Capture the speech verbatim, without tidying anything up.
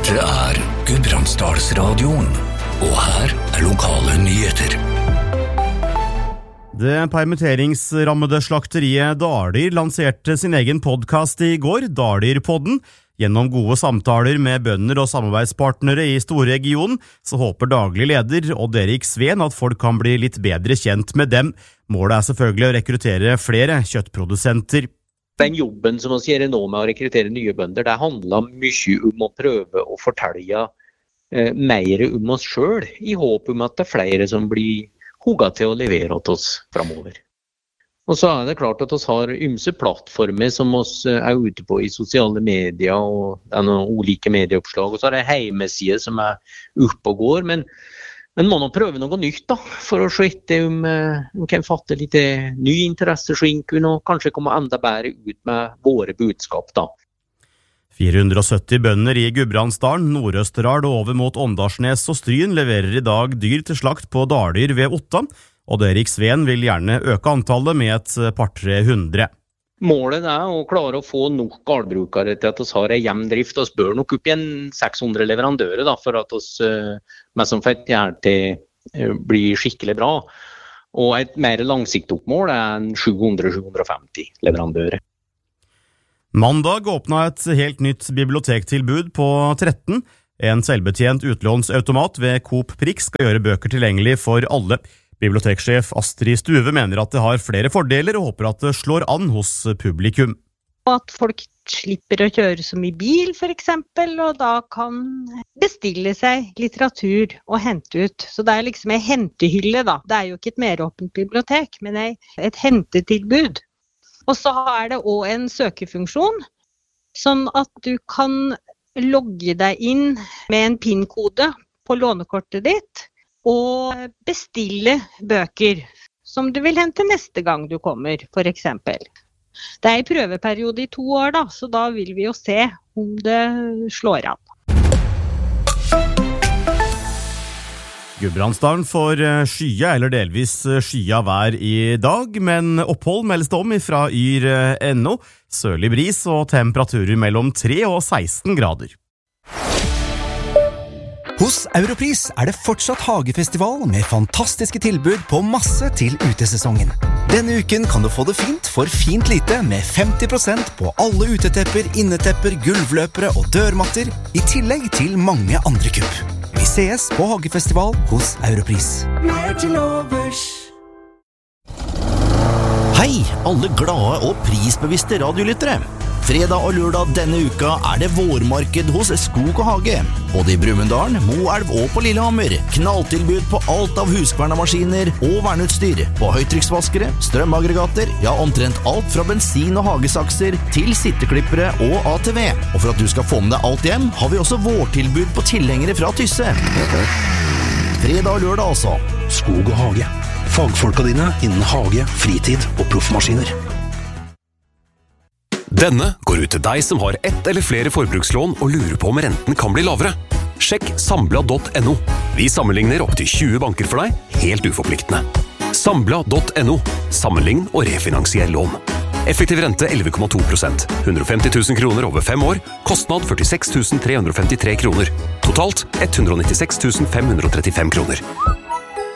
Dette er Gudbrandsdalsradioen, og her er lokale nyheter. Det permitteringsrammede slakteriet Dalir lanserte sin egen podcast i går, Dalirpodden. Gjennom gode samtaler med bønder og samarbeidspartnere i storregionen, så håper daglig leder Odd Erik Sveen at folk kan bli litt bedre kjent med dem. Målet er selvfølgelig å rekruttere flere kjøttprodusenter. Den jobben som vi gjør nå med å rekruttere nye bønder, det handler mye om å prøve å fortelle eh, mer om oss selv, i håp om at det er flere som blir hugget til å levere til oss fremover. Og så er det klart at vi har ymse plattformer som vi er ute på i sosiale medier, og det er noen ulike medieoppslag, og så er det hjemmesider som er oppe og går, men Men må nå prøve noe nytt da, for å se etter om vi kan fatte litt ny interesse og kanskje komme enda bedre ut med våre budskap da. fire hundre og sytti bønder i Gudbrandsdalen, Nord-Østerdal og over mot Åndalsnes og Stryn leverer i dag dyr til slakt på Dalir ved Otta, og Erik Sveen vil gjerne øke antallet med et par-tre hundre. Målet er å klare å få nok gårdbrukere til at vi har en jevn drift, og bør nok opp igjen seks hundre leverandører da, for at vi med som fett gjør til blir skikkelig bra. Og et mer langsiktig mål er sju hundre til sju hundre og femti leverandører. Mandag åpnet et helt nytt bibliotektilbud på tretten. En selvbetjent utlånsautomat ved Coop Prix skal gjøre bøker tilgjengelig for alle. Biblioteksjef Astrid Stuve mener at det har flere fordeler og håper at det slår an hos publikum. At folk slipper å kjøre så mye bil for eksempel, og da kan bestille seg litteratur og hente ut. Så det er liksom en hentehylle da. Det er jo ikke et meråpent bibliotek, men et hentetilbud. Og så er det også en søkefunksjon, sånn at du kan logge deg inn med en PIN-kode på lånekortet ditt, og bestille bøker som du vil hente neste gang du kommer, for eksempel. Det er i prøveperiode i to år da, så da vil vi jo se om det slår an. Gudbrandsdalen får skya eller delvis skya vær i dag, men opphold meldes det om fra yr punktum n o, sørlig bris og temperaturer mellom tre og seksten grader. Hos Europris er det fortsatt hagefestival med fantastiske tilbud på masse til utesesongen. Denne uken kan du få det fint for fint lite med femti prosent på alle utetepper, innetepper, gulvløpere og dørmatter, i tillegg til mange andre kupp. Vi ses på hagefestival hos Europris. Hei, alle glade og prisbevisste radiolyttere! Fredag og lørdag denne uka er det vårmarked hos Skog og Hage. Både i Brumunddal, Moelv og på Lillehammer. Knalltilbud på alt av huskvernemaskiner og verneutstyr. På høytrykksvaskere, strømaggregater, ja omtrent alt fra bensin- og hagesakser til sitteklippere og A T V. Og for at du skal få med deg alt hjem, har vi også vårtilbud på tilhengere fra Tysse. Fredag og lørdag altså. Skog og Hage. Fagfolka dine innen hage, fritid og proffmaskiner. Denne går ut til deg som har ett eller flere forbrukslån og lurer på om renten kan bli lavere. Sjekk sambla punktum n o. Vi sammenligner opp til tjue banker for deg, helt uforpliktende. sambla punktum n o. Sammenlign og refinansier lån. Effektiv rente elleve komma to prosent. hundre og femti tusen kroner over fem år. Kostnad førtiseks tusen tre hundre og femtitre kroner. Totalt ett hundre og nittiseks tusen fem hundre og trettifem kroner.